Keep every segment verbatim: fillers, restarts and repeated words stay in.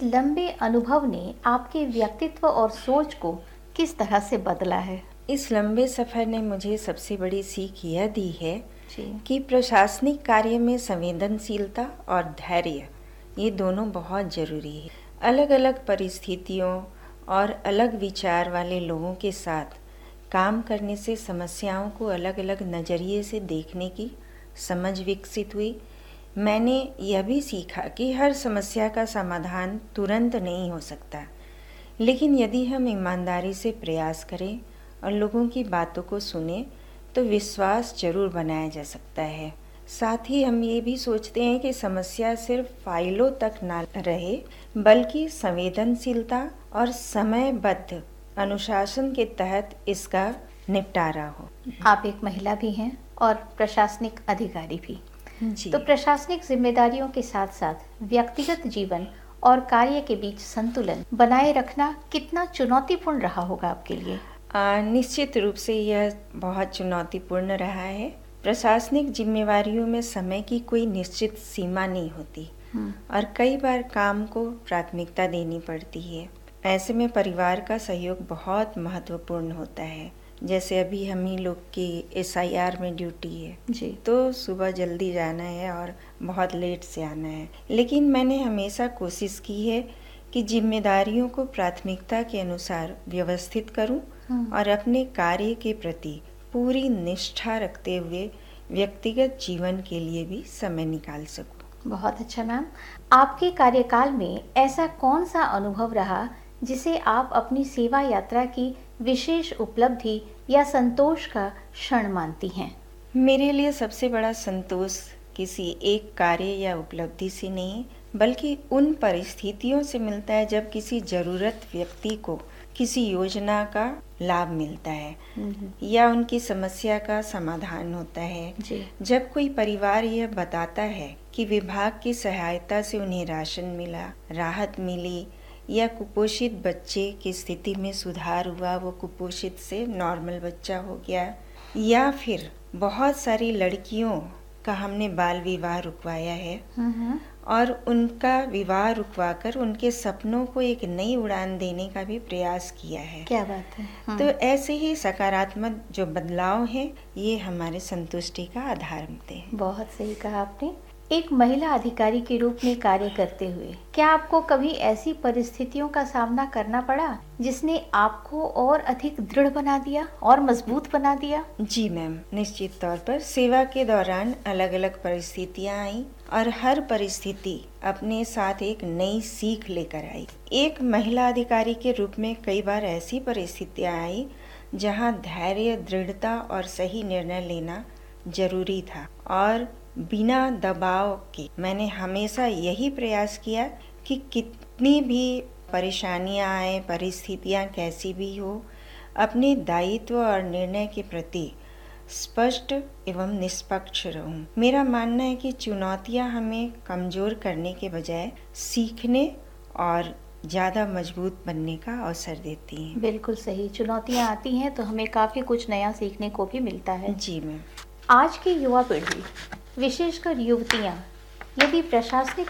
लंबे अनुभव ने आपके व्यक्तित्व और सोच को किस तरह से बदला है? इस लंबे सफ़र ने मुझे सबसे बड़ी सीख यह दी है जी। कि प्रशासनिक कार्य में संवेदनशीलता और धैर्य ये दोनों बहुत ज़रूरी है। अलग अलग परिस्थितियों और अलग विचार वाले लोगों के साथ काम करने से समस्याओं को अलग अलग नज़रिए से देखने की समझ विकसित हुई। मैंने यह भी सीखा कि हर समस्या का समाधान तुरंत नहीं हो सकता, लेकिन यदि हम ईमानदारी से प्रयास करें और लोगों की बातों को सुने तो विश्वास जरूर बनाया जा सकता है। साथ ही हम ये भी सोचते हैं कि समस्या सिर्फ फाइलों तक ना रहे, बल्कि संवेदनशीलता और समयबद्ध अनुशासन के तहत इसका निपटारा हो। आप एक महिला भी हैं और प्रशासनिक अधिकारी भी। जी। तो प्रशासनिक जिम्मेदारियों के साथ साथ व्यक्तिगत जीवन और कार्य के बीच संतुलन बनाए रखना कितना चुनौतीपूर्ण रहा होगा आपके लिए? आ, निश्चित रूप से यह बहुत चुनौतीपूर्ण रहा है। प्रशासनिक जिम्मेवारियों में समय की कोई निश्चित सीमा नहीं होती और कई बार काम को प्राथमिकता देनी पड़ती है। ऐसे में परिवार का सहयोग बहुत महत्वपूर्ण होता है। जैसे अभी हम ही लोग की एस आई आर में ड्यूटी है जी। तो सुबह जल्दी जाना है और बहुत लेट से आना है, लेकिन मैंने हमेशा कोशिश की है कि जिम्मेदारियों को प्राथमिकता के अनुसार व्यवस्थित करूं और अपने कार्य के प्रति पूरी निष्ठा रखते हुए व्यक्तिगत जीवन के लिए भी समय निकाल सकूं। बहुत अच्छा मैम। आपके कार्यकाल में ऐसा कौन सा अनुभव रहा जिसे आप अपनी सेवा यात्रा की विशेष उपलब्धि या संतोष का क्षण मानती हैं? मेरे लिए सबसे बड़ा संतोष किसी एक कार्य या उपलब्धि से नहीं, बल्कि उन परिस्थितियों से मिलता है जब किसी जरूरत व्यक्ति को किसी योजना का लाभ मिलता है या उनकी समस्या का समाधान होता है। जी। जब कोई परिवार यह बताता है कि विभाग की सहायता से उन्हें राशन मिला, राहत मिली या कुपोषित बच्चे की स्थिति में सुधार हुआ, वो कुपोषित से नॉर्मल बच्चा हो गया, या फिर बहुत सारी लड़कियों का हमने बाल विवाह रुकवाया है और उनका विवाह रुकवाकर उनके सपनों को एक नई उड़ान देने का भी प्रयास किया है। क्या बात है। तो ऐसे ही सकारात्मक जो बदलाव हैं ये हमारे संतुष्टि का आधार होते हैं। बहुत सही कहा आपने। एक महिला अधिकारी के रूप में कार्य करते हुए क्या आपको कभी ऐसी परिस्थितियों का सामना करना पड़ा जिसने आपको और अधिक दृढ़ बना दिया और मजबूत बना दिया? जी मैम, निश्चित तौर पर सेवा के दौरान अलग अलग परिस्थितियां आई और हर परिस्थिति अपने साथ एक नई सीख लेकर आई। एक महिला अधिकारी के रूप में कई बार ऐसी परिस्थितियां आई जहां धैर्य, दृढ़ता और सही निर्णय लेना जरूरी था और बिना दबाव के मैंने हमेशा यही प्रयास किया कि कितनी भी परेशानियां आए, परिस्थितियां कैसी भी हो, अपने दायित्व और निर्णय के प्रति स्पष्ट एवं निष्पक्ष रहूं। मेरा मानना है कि चुनौतियां हमें कमजोर करने के बजाय सीखने और ज़्यादा मजबूत बनने का अवसर देती हैं। बिल्कुल सही। चुनौतियां आती हैं तो हमें काफ़ी कुछ नया सीखने को भी मिलता है। जी मैम। आज की युवा पीढ़ी, विशेषकर युवतियां, यदि प्रशासनिक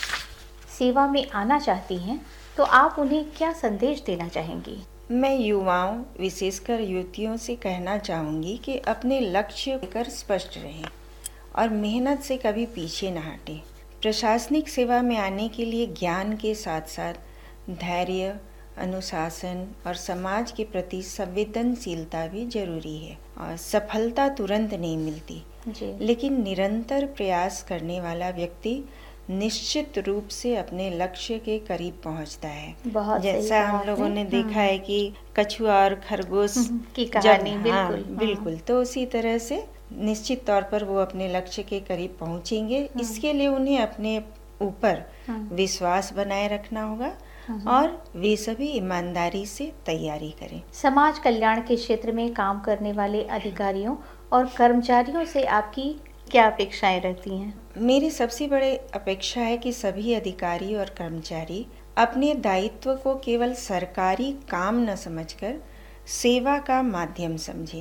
सेवा में आना चाहती हैं तो आप उन्हें क्या संदेश देना चाहेंगी? मैं युवाओं, विशेषकर युवतियों से कहना चाहूँगी कि अपने लक्ष्य लेकर स्पष्ट रहें और मेहनत से कभी पीछे न हटें। प्रशासनिक सेवा में आने के लिए ज्ञान के साथ साथ धैर्य, अनुशासन और समाज के प्रति संवेदनशीलता भी जरूरी है। और सफलता तुरंत नहीं मिलती, जी। लेकिन निरंतर प्रयास करने वाला व्यक्ति निश्चित रूप से अपने लक्ष्य के करीब पहुंचता है। बहुत जैसा हम लोगों ने देखा है कि कछुआ और खरगोश की कहानी। जब, बिल्कुल हाँ, बिल्कुल। तो उसी तरह से निश्चित तौर पर वो अपने लक्ष्य के करीब पहुंचेंगे। इसके लिए उन्हें अपने ऊपर विश्वास बनाए रखना होगा और वे सभी ईमानदारी से तैयारी करें। समाज कल्याण के क्षेत्र में काम करने वाले अधिकारियों और कर्मचारियों से आपकी क्या अपेक्षाएं रहती हैं? मेरी सबसे बड़ी अपेक्षा है कि सभी अधिकारी और कर्मचारी अपने दायित्व को केवल सरकारी काम न समझकर सेवा का माध्यम समझें।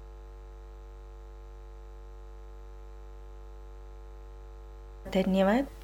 धन्यवाद।